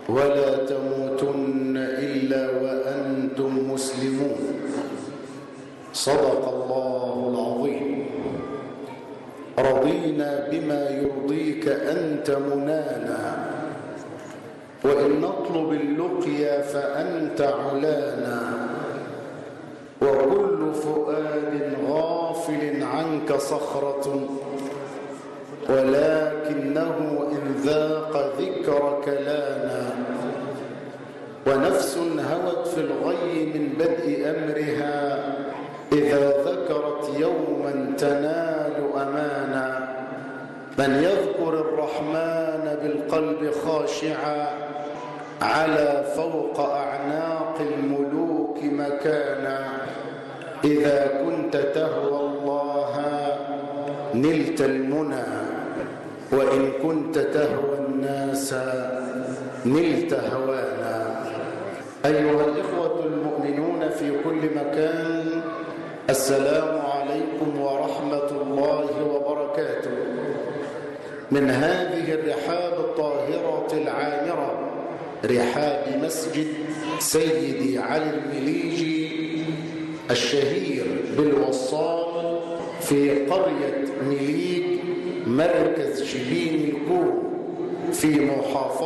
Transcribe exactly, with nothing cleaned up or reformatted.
ولا تموتن إلا وأنتم مسلمون. صدق الله العظيم. رضينا بما يرضيك أنت منانا، وإن نطلب اللقيا فأنت علانا، وكل فؤاد غافل عنك صخرة، ولكنه إن ذاق ذكرك لانا. ونفس هوت في الغي من بدء أمرها، إذا ذكرت يوما تنال أمانا. من يذكر الرحمن بالقلب خاشعا، على فوق أعناق الملوك مكانا. إذا كنت تهوى الله نلت المنى، وإن كنت تهوى الناس نلت هوانا. أيها الإخوة المؤمنون في كل مكان، السلام عليكم ورحمة الله وبركاته. من هذه الرحاب الطاهرة العامرة، رحاب مسجد سيدي علي المليجي الشهير بالوصال في قرية مليج، مركز شبين الكوم، في محافظة